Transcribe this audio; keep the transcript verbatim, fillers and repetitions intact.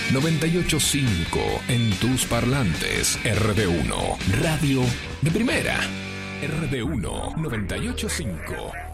noventa y ocho punto cinco en tus parlantes. R D uno, radio de primera. R D uno, noventa y ocho punto cinco.